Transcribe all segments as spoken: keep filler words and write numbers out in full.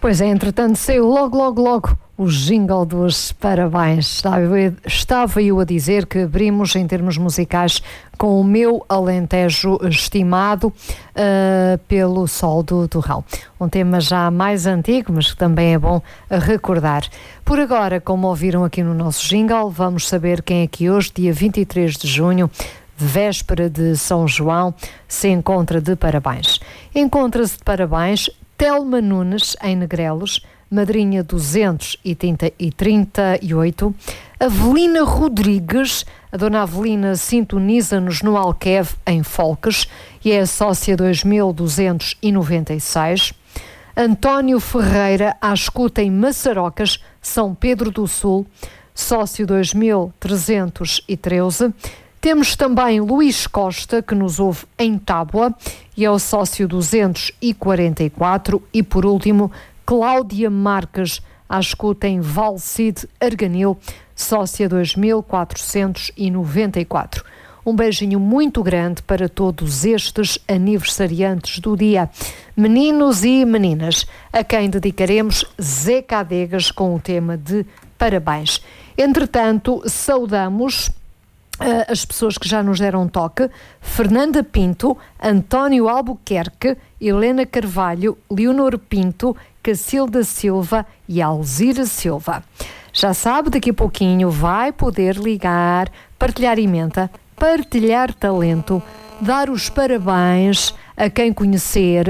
Pois é, entretanto saiu logo, logo, logo o jingle dos parabéns. Estava eu, estava eu a dizer que abrimos em termos musicais com o meu Alentejo estimado uh, pelo Sol do Torrão. Um tema já mais antigo, mas que também é bom recordar. Por agora, como ouviram aqui no nosso jingle, vamos saber quem é que hoje, dia vinte e três de junho, véspera de São João, se encontra de parabéns. Encontra-se de parabéns Telma Nunes, em Negrelos, madrinha duzentos e trinta e oito. Avelina Rodrigues, a dona Avelina sintoniza-nos no Alqueve, em Folques, e é a sócia dois mil duzentos e noventa e seis. António Ferreira, à escuta em Maçarocas, São Pedro do Sul, sócio dois mil trezentos e treze. Temos também Luís Costa, que nos ouve em Tábua, e é o sócio duzentos e quarenta e quatro. E, por último, Cláudia Marques, à escuta em Valcide Arganil, sócia dois mil quatrocentos e noventa e quatro. Um beijinho muito grande para todos estes aniversariantes do dia. Meninos e meninas, a quem dedicaremos Zé Cadegas com o tema de parabéns. Entretanto, saudamos Uh, as pessoas que já nos deram toque: Fernanda Pinto, António Albuquerque, Helena Carvalho, Leonor Pinto, Cacilda Silva e Alzira Silva. Já sabe, daqui a pouquinho vai poder ligar, partilhar emenda, partilhar talento, dar os parabéns a quem conhecer,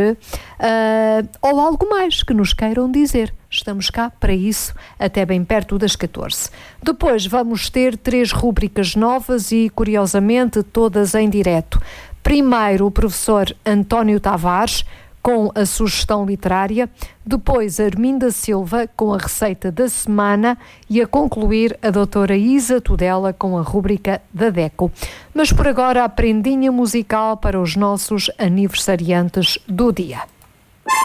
uh, ou algo mais que nos queiram dizer. Estamos cá para isso até bem perto das catorze. Depois vamos ter três rúbricas novas e, curiosamente, todas em direto. Primeiro, o professor António Tavares com a sugestão literária. Depois, Arminda Silva com a receita da semana. E a concluir, a doutora Isa Tudela com a rúbrica da DECO. Mas por agora, a prendinha musical para os nossos aniversariantes do dia.